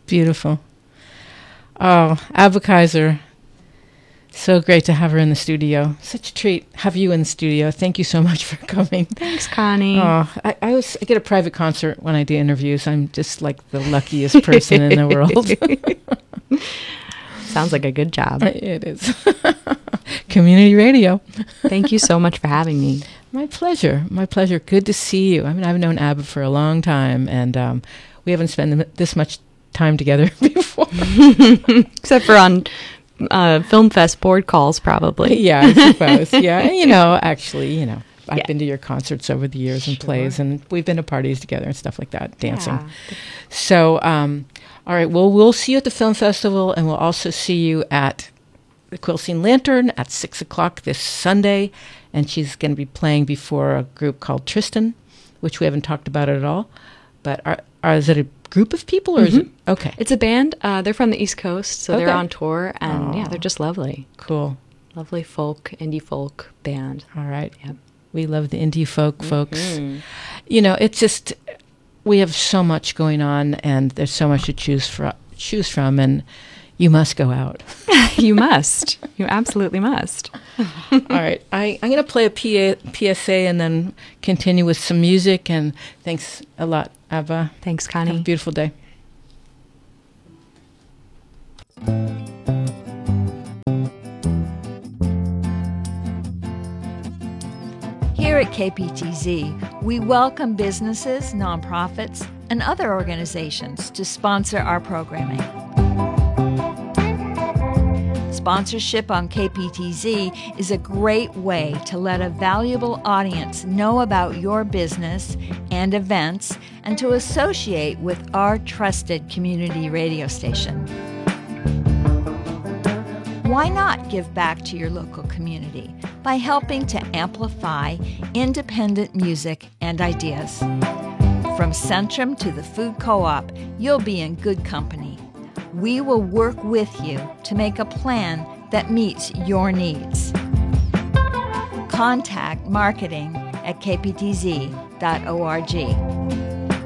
Beautiful. Oh, Abba Kaiser. So great to have her in the studio. Such a treat. Have you in the studio. Thank you so much for coming. Thanks, Connie. Oh, I get a private concert when I do interviews. I'm just like the luckiest person in the world. Sounds like a good job. It is. Community radio. Thank you so much for having me. My pleasure. My pleasure. Good to see you. I mean, I've known Abba for a long time, and we haven't spent this much time together before. Except for on Film Fest board calls, probably. Yeah, I suppose. Yeah. And, actually, I've been to your concerts over the years and plays, and we've been to parties together and stuff like that, dancing. Yeah. So, all right. Well, we'll see you at the film festival, and we'll also see you at the Quilcene Lantern at 6:00 this Sunday. And she's going to be playing before a group called Tristan, which we haven't talked about at all. But is it a group of people, or is it? Okay. It's a band. They're from the East Coast, so they're on tour, and they're just lovely. Cool. Lovely indie folk band. All right. Yep. We love the indie folk folks. It's just, we have so much going on, and there's so much to choose from, and you must go out. You must. You absolutely must. All right. I'm going to play a PSA and then continue with some music, and thanks a lot, Abba. Thanks, Connie. Have a beautiful day. Here at KPTZ, we welcome businesses, nonprofits, and other organizations to sponsor our programming. Sponsorship on KPTZ is a great way to let a valuable audience know about your business and events and to associate with our trusted community radio station. Why not give back to your local community by helping to amplify independent music and ideas? From Centrum to the Food Co-op, you'll be in good company. We will work with you to make a plan that meets your needs. Contact marketing@kptz.org.